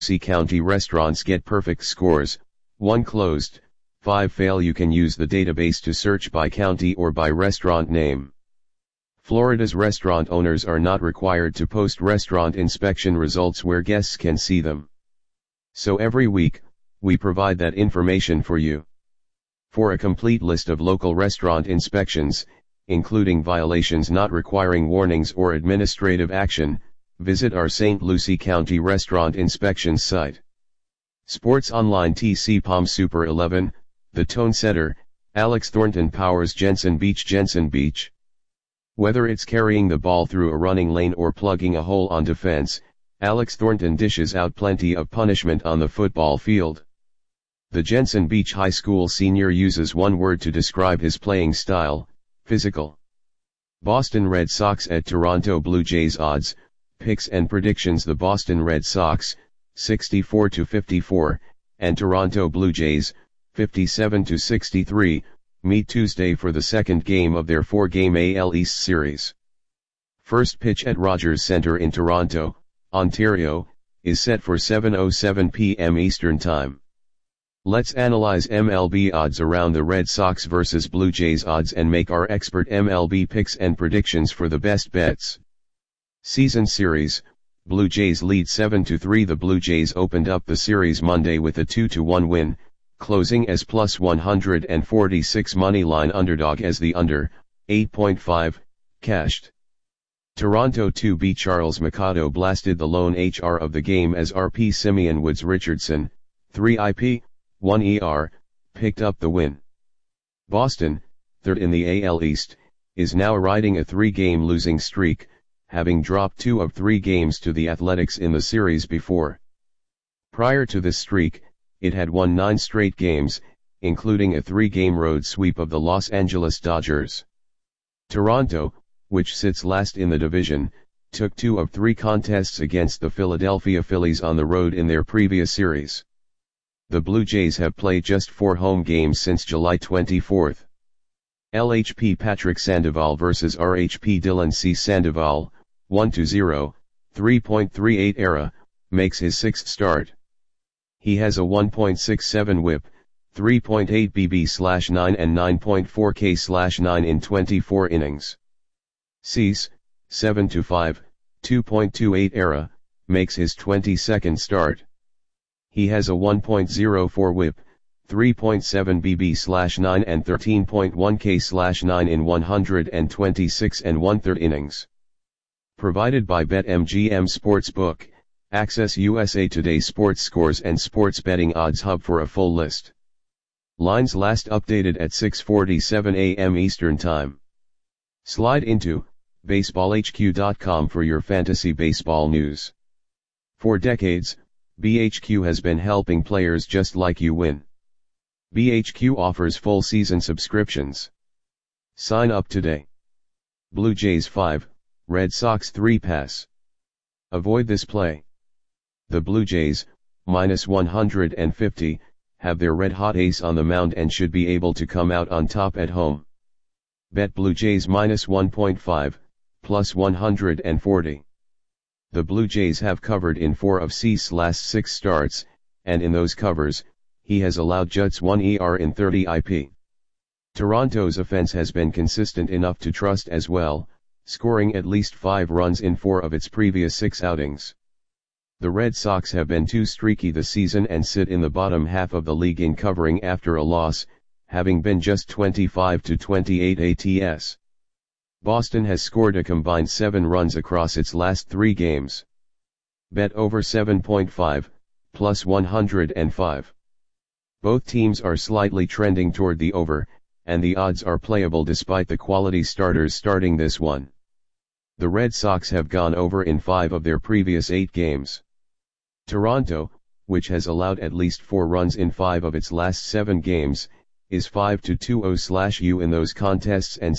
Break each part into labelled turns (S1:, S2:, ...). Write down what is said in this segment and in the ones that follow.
S1: Lucy County restaurants get perfect scores, 1 closed, 5 fail. You can use the database to search by county or by restaurant name. Florida's restaurant owners are not required to post restaurant inspection results where guests can see them. So every week, we provide that information for you. For a complete list of local restaurant inspections, including violations not requiring warnings or administrative action, visit our St. Lucie County Restaurant Inspections site. Sports Online TC Palm Super 11, the tone setter, Alex Thornton powers Jensen Beach. Whether it's carrying the ball through a running lane or plugging a hole on defense, Alex Thornton dishes out plenty of punishment on the football field. The Jensen Beach High School senior uses one word to describe his playing style: physical. Boston Red Sox at Toronto Blue Jays odds, picks and predictions. The Boston Red Sox, 64-54, and Toronto Blue Jays, 57-63, meet Tuesday for the second game of their 4-game AL East series. First pitch at Rogers Centre in Toronto, Ontario, is set for 7:07 p.m. Eastern Time. Let's analyze MLB odds around the Red Sox vs Blue Jays odds and make our expert MLB picks and predictions for the best bets. Season Series, Blue Jays lead 7-3. The Blue Jays opened up the series Monday with a 2-1 win, closing as plus 146 moneyline underdog as the under, 8.5, cashed. Toronto 2B Charles Machado blasted the lone HR of the game as RP Simeon Woods Richardson, 3 IP, 1 ER, picked up the win. Boston, third in the AL East, is now riding a 3-game losing streak, having dropped 2 of 3 games to the Athletics in the series before. Prior to this streak, it had won 9 straight games, including a 3-game road sweep of the Los Angeles Dodgers. Toronto, which sits last in the division, took 2 of 3 contests against the Philadelphia Phillies on the road in their previous series. The Blue Jays have played just 4 home games since July 24. LHP Patrick Sandoval vs RHP Dylan C. Sandoval, 1-0, 3.38 ERA, makes his 6th start. He has a 1.67 whip, 3.8 BB/9 and 9.4 K/9 in 24 innings. Cease, 7-5, 2.28 ERA, makes his 22nd start. He has a 1.04 whip, 3.7 BB/9 and 13.1 K/9 in 126 1/3 innings. Provided by BetMGM Sportsbook, access USA Today's sports scores and sports betting odds hub for a full list. Lines last updated at 6:47 a.m. Eastern Time. Slide into baseballhq.com for your fantasy baseball news. For decades, BHQ has been helping players just like you win. BHQ offers full season subscriptions. Sign up today. Blue Jays 5, Red Sox 3 pass. Avoid this play. The Blue Jays, minus 150, have their red-hot ace on the mound and should be able to come out on top at home. Bet Blue Jays minus 1.5, plus 140. The Blue Jays have covered in 4 of Cease's last 6 starts, and in those covers, he has allowed just 1 ER in 30 IP. Toronto's offense has been consistent enough to trust as well, scoring at least 5 runs in 4 of its previous 6 outings. The Red Sox have been too streaky this season and sit in the bottom half of the league in covering after a loss, having been just 25-28 ATS. Boston has scored a combined 7 runs across its last 3 games. Bet over 7.5, plus 105. Both teams are slightly trending toward the over, and the odds are playable despite the quality starters starting this one. The Red Sox have gone over in 5 of their previous 8 games. Toronto, which has allowed at least 4 runs in 5 of its last 7 games, is 5-20/U in those contests and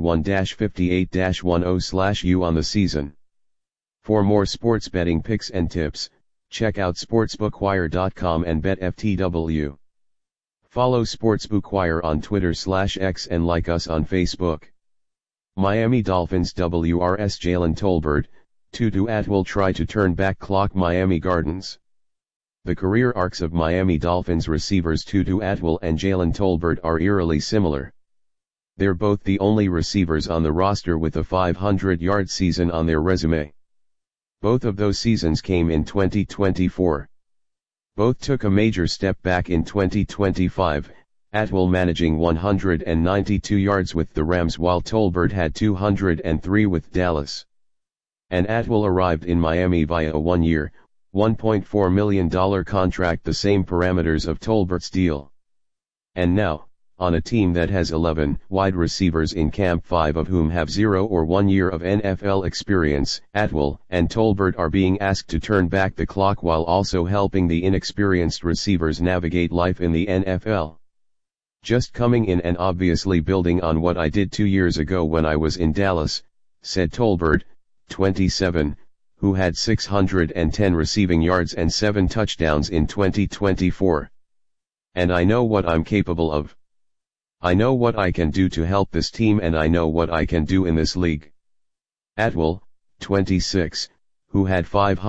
S1: 61-58-10/U on the season. For more sports betting picks and tips, check out sportsbookwire.com and BetFTW. Follow Sportsbookwire on Twitter/X and like us on Facebook. Miami Dolphins WRS Jalen Tolbert, 2-2 will try to turn back clock Miami Gardens. The career arcs of Miami Dolphins receivers Tutu Atwell and Jalen Tolbert are eerily similar. They're both the only receivers on the roster with a 500-yard season on their resume. Both of those seasons came in 2024. Both took a major step back in 2025, Atwell managing 192 yards with the Rams while Tolbert had 203 with Dallas. And Atwell arrived in Miami via a one-year, $1.4 million contract, the same parameters of Tolbert's deal. And now, on a team that has 11 wide receivers in camp, 5 of whom have 0 or 1 year of NFL experience, Atwell and Tolbert are being asked to turn back the clock while also helping the inexperienced receivers navigate life in the NFL. Just coming in and obviously building on what I did 2 years ago when I was in Dallas, said Tolbert, 27, who had 610 receiving yards and 7 touchdowns in 2024. And I know what I'm capable of. I know what I can do to help this team, and I know what I can do in this league. Atwell, 26, who had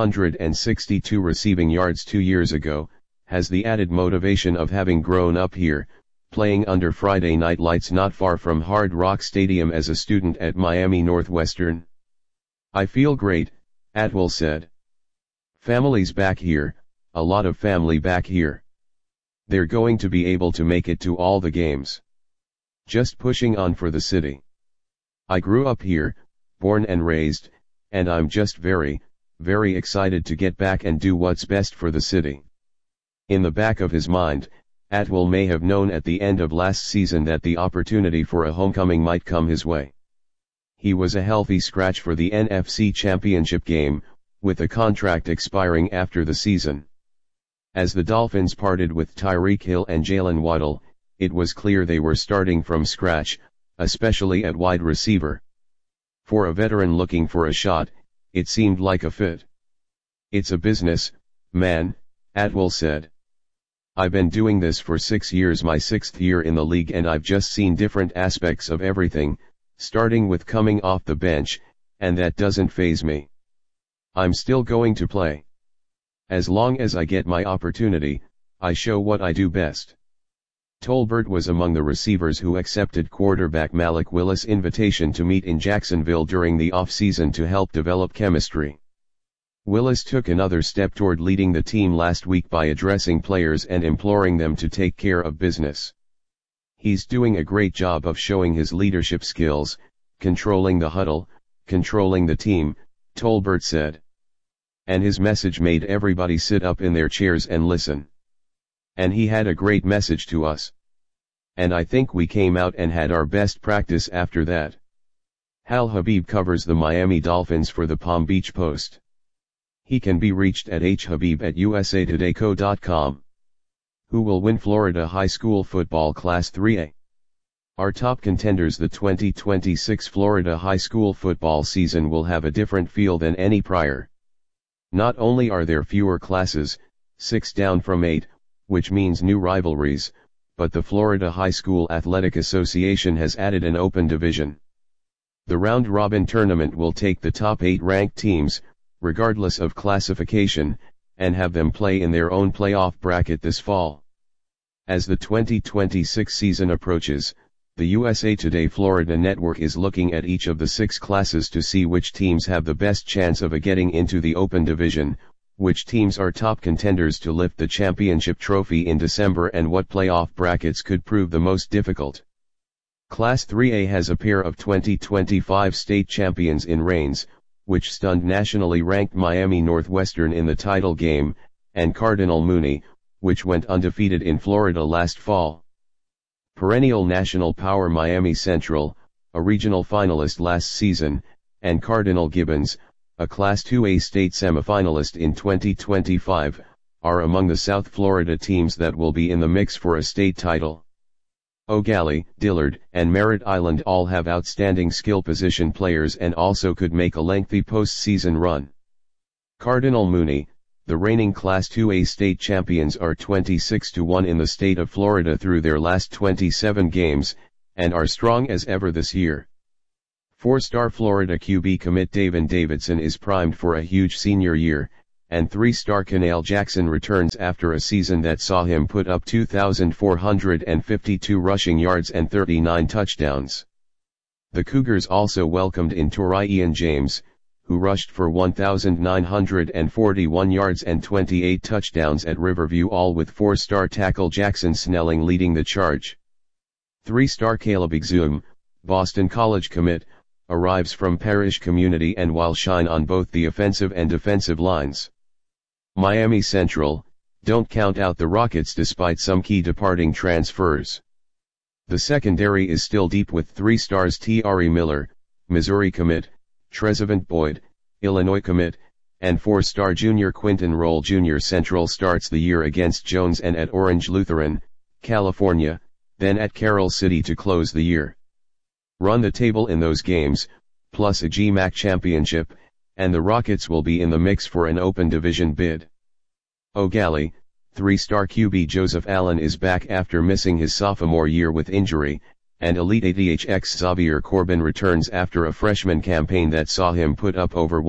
S1: 562 receiving yards 2 years ago, has the added motivation of having grown up here, playing under Friday night lights not far from Hard Rock Stadium as a student at Miami Northwestern. I feel great, Atwell said. Family's back here, a lot of family back here. They're going to be able to make it to all the games. Just pushing on for the city. I grew up here, born and raised, and I'm just very, very excited to get back and do what's best for the city. In the back of his mind, Atwell may have known at the end of last season that the opportunity for a homecoming might come his way. He was a healthy scratch for the NFC Championship game, with a contract expiring after the season. As the Dolphins parted with Tyreek Hill and Jalen Waddle, it was clear they were starting from scratch, especially at wide receiver. For a veteran looking for a shot, it seemed like a fit. It's a business, man, Atwell said. I've been doing this for 6 years, my 6th year in the league, and I've just seen different aspects of everything, starting with coming off the bench, and that doesn't faze me. I'm still going to play. As long as I get my opportunity, I show what I do best. Tolbert was among the receivers who accepted quarterback Malik Willis' invitation to meet in Jacksonville during the off-season to help develop chemistry. Willis took another step toward leading the team last week by addressing players and imploring them to take care of business. He's doing a great job of showing his leadership skills, controlling the huddle, controlling the team, Tolbert said. And his message made everybody sit up in their chairs and listen. And he had a great message to us. And I think we came out and had our best practice after that. Hal Habib covers the Miami Dolphins for the Palm Beach Post. He can be reached at hhabib@usatoday.co.com. Who will win Florida High School Football Class 3A? Our top contenders. The 2026 Florida High School football season will have a different feel than any prior. Not only are there fewer classes, 6 down from 8, which means new rivalries, but the Florida High School Athletic Association has added an open division. The round-robin tournament will take the top 8 ranked teams, regardless of classification, and have them play in their own playoff bracket this fall. As the 2026 season approaches, the USA Today Florida Network is looking at each of the 6 classes to see which teams have the best chance of getting into the open division, which teams are top contenders to lift the championship trophy in December, and what playoff brackets could prove the most difficult. Class 3A has a pair of 2025 state champions in Raines, which stunned nationally ranked Miami Northwestern in the title game, and Cardinal Mooney, which went undefeated in Florida last fall. Perennial national power Miami Central, a regional finalist last season, and Cardinal Gibbons, a Class 2A state semifinalist in 2025, are among the South Florida teams that will be in the mix for a state title. Eau Gallie, Dillard, and Merritt Island all have outstanding skill position players and also could make a lengthy postseason run. Cardinal Mooney, the reigning Class 2A state champions, are 26-1 in the state of Florida through their last 27 games, and are strong as ever this year. 4-star Florida QB commit Davin Davidson is primed for a huge senior year, and 3-star Canale Jackson returns after a season that saw him put up 2,452 rushing yards and 39 touchdowns. The Cougars also welcomed in Torian James, who rushed for 1,941 yards and 28 touchdowns at Riverview, all with 4-star tackle Jackson Snelling leading the charge. 3-star Caleb Exum, Boston College commit, arrives from Parrish Community and will shine on both the offensive and defensive lines. Miami Central, don't count out the Rockets despite some key departing transfers. The secondary is still deep with 3 stars T.R.E. Miller, Missouri commit, Trezevant Boyd, Illinois commit, and 4-star junior Quinton Roll Jr. Central starts the year against Jones and at Orange Lutheran, California, then at Carroll City to close the year. Run the table in those games, plus a GMAC championship, and the Rockets will be in the mix for an open division bid. Eau Gallie, 3-star QB Joseph Allen is back after missing his sophomore year with injury, and Elite ADHX Xavier Corbin returns after a freshman campaign that saw him put up over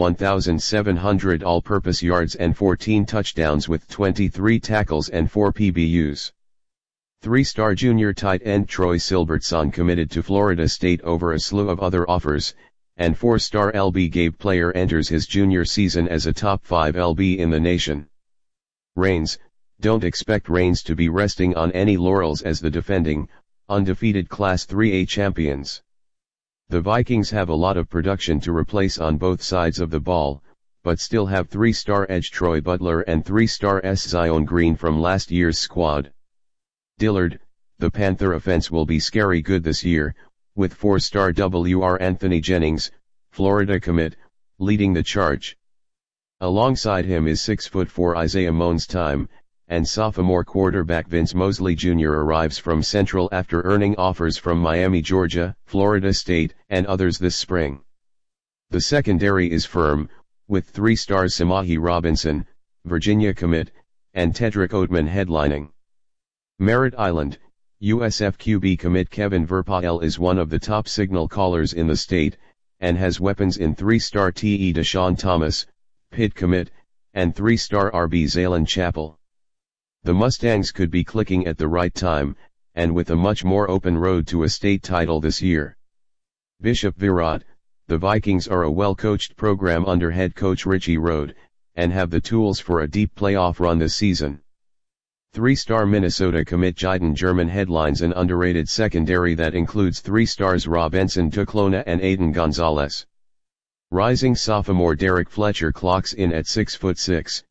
S1: 1,700 all-purpose yards and 14 touchdowns with 23 tackles and 4 PBUs. 3-star junior tight end Troy Silbertson committed to Florida State over a slew of other offers, and 4-star LB Gabe Player enters his junior season as a top 5 LB in the nation. Raines, don't expect Raines to be resting on any laurels as the defending, undefeated Class 3A champions. The Vikings have a lot of production to replace on both sides of the ball, but still have 3-star edge Troy Butler and 3-star Zion Green from last year's squad. Dillard, the Panther offense will be scary good this year, with 4-star WR Anthony Jennings, Florida commit, leading the charge. Alongside him is 6'4" Isaiah Mons Time, and sophomore quarterback Vince Mosley Jr. arrives from Central after earning offers from Miami, Georgia, Florida State, and others this spring. The secondary is firm, with 3 stars Samahi Robinson, Virginia commit, and Tedrick Oatman headlining. Merritt Island, USF QB commit Kevin Verpael is one of the top signal callers in the state, and has weapons in 3-star TE Deshaun Thomas, Pitt commit, and 3-star RB Zaylen Chappell. The Mustangs could be clicking at the right time, and with a much more open road to a state title this year. Bishop Virat, the Vikings are a well-coached program under head coach Richie Rode, and have the tools for a deep playoff run this season. 3-star Minnesota commit Jayden German headlines an underrated secondary that includes 3 stars Rob Ensign Tuclona and Aiden Gonzalez. Rising sophomore Derek Fletcher clocks in at 6'6",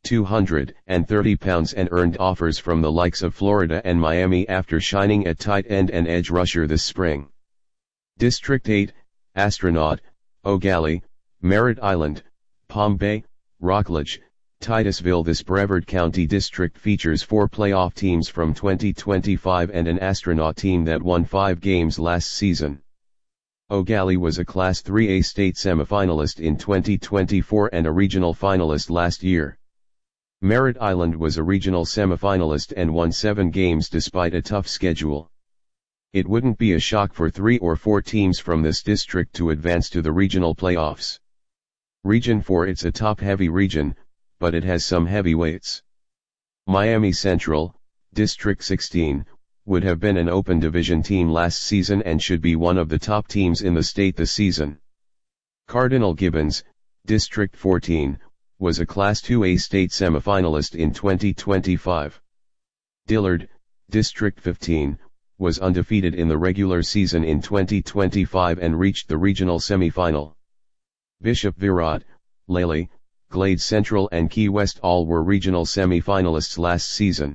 S1: 230 pounds and earned offers from the likes of Florida and Miami after shining at tight end and edge rusher this spring. District 8, Astronaut, Eau Gallie, Merritt Island, Palm Bay, Rockledge, Titusville. This Brevard County district features 4 playoff teams from 2025 and an Astronaut team that won 5 games last season. Eau Gallie was a Class 3A state semifinalist in 2024 and a regional finalist last year. Merritt Island was a regional semifinalist and won 7 games despite a tough schedule. It wouldn't be a shock for 3 or 4 teams from this district to advance to the regional playoffs. Region 4, it's a top-heavy region, but it has some heavyweights. Miami Central, District 16, would have been an open division team last season and should be one of the top teams in the state this season. Cardinal Gibbons, District 14, was a Class 2A state semifinalist in 2025. Dillard, District 15, was undefeated in the regular season in 2025 and reached the regional semifinal. Bishop Virat, Lely, Glade Central and Key West all were regional semifinalists last season.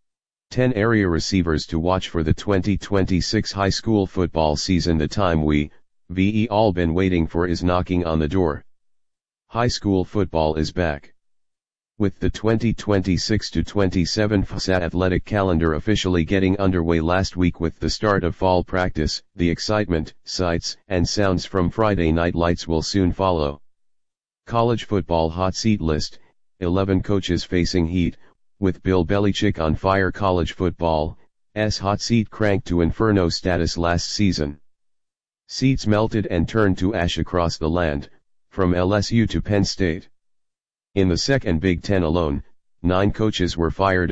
S1: 10 area receivers to watch for the 2026 high school football season. The time we've all been waiting for is knocking on the door. High school football is back. With the 2026-27 FSA athletic calendar officially getting underway last week with the start of fall practice, the excitement, sights, and sounds from Friday Night Lights will soon follow. College football hot seat list, 11 coaches facing heat, with Bill Belichick on fire. College football's hot seat cranked to inferno status last season. Seats melted and turned to ash across the land, from LSU to Penn State. In the second Big Ten alone, 9 coaches were fired